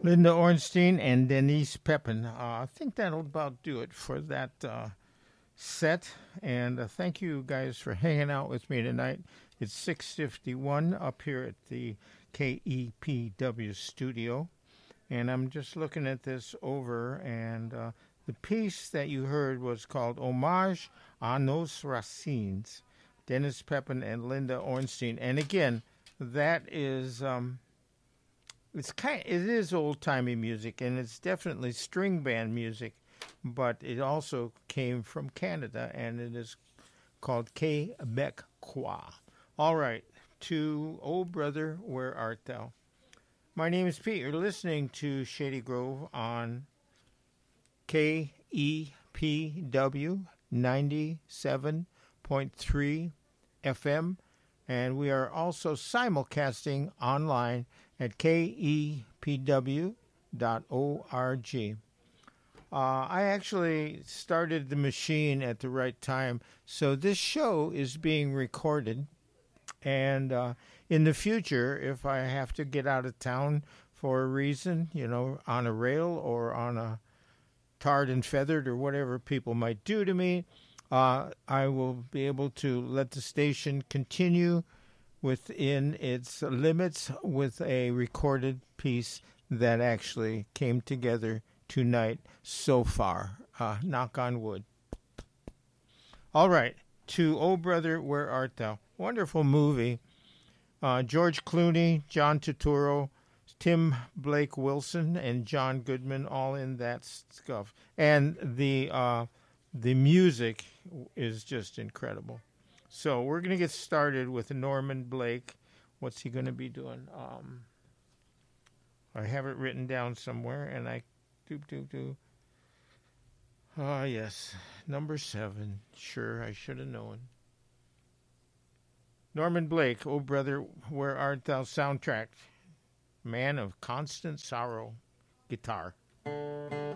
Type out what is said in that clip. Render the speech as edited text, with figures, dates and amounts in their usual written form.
Linda Ornstein and Denise Pepin. I think that'll about do it for that set. And thank you guys for hanging out with me tonight. It's 6:51 up here at the KEPW studio. And I'm just looking at this over, and the piece that you heard was called Hommage à nos racines, Dennis Pepin and Linda Ornstein. And again, that is it is old timey music, and it's definitely string band music, but it also came from Canada, and it is called Québécois. All right, to Oh Brother, Where Art Thou? My name is Pete. You're listening to Shady Grove on KEPW 97.3 FM, and we are also simulcasting online at kepw.org. I actually started the machine at the right time, so this show is being recorded, and in the future, if I have to get out of town for a reason, on a rail or on a tarred and feathered or whatever people might do to me, I will be able to let the station continue within its limits with a recorded piece that actually came together tonight so far. Knock on wood. All right, to Oh Brother, Where Art Thou? Wonderful movie. George Clooney, John Turturro, Tim Blake Wilson, and John Goodman all in that stuff. And the music is just incredible. So we're going to get started with Norman Blake. What's he going to be doing? I have it written down somewhere, and I do. Ah, yes, number 7. Sure, I should have known. Norman Blake, Oh Brother, Where Art Thou? Soundtrack. Man of Constant Sorrow. Guitar.